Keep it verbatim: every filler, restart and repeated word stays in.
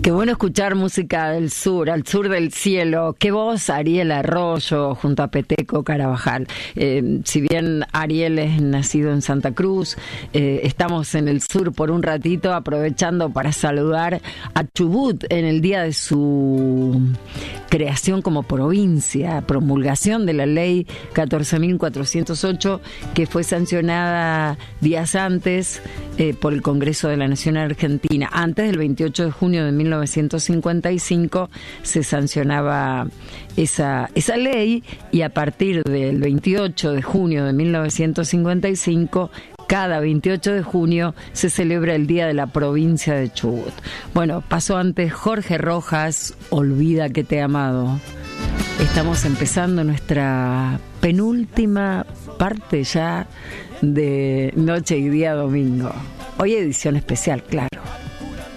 Qué bueno escuchar música del sur, al sur del cielo. Qué voz, Ariel Arroyo, junto a Peteco Carabajal. Eh, si bien Ariel es nacido en Santa Cruz, eh, estamos en el sur por un ratito, aprovechando para saludar a Chubut en el día de su creación como provincia, promulgación de la ley catorce mil cuatrocientos ocho, que fue sancionada días antes eh, por el Congreso de la Nación Argentina. Antes del veintiocho de junio de mil novecientos cincuenta y cinco se sancionaba esa, esa ley, y a partir del veintiocho de junio de mil novecientos cincuenta y cinco, cada veintiocho de junio se celebra el Día de la Provincia de Chubut. Bueno, pasó antes Jorge Rojas, Olvida que te he amado. Estamos empezando nuestra penúltima parte ya de Noche y Día Domingo. Hoy edición especial, claro.